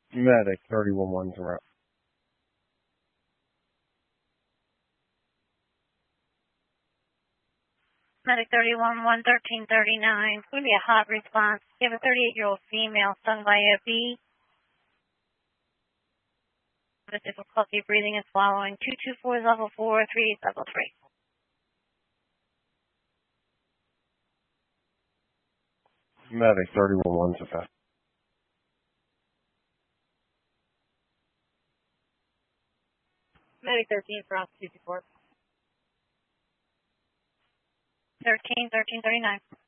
Medic 311's around. Medic 311, 1339. It's going to be a hot response. You have a 38-year-old female stung by a bee. With difficulty breathing and swallowing. 224 is level 4, 3 is level 3. Medic 311's effect. Medic 13 for altitude support. 13, 1339.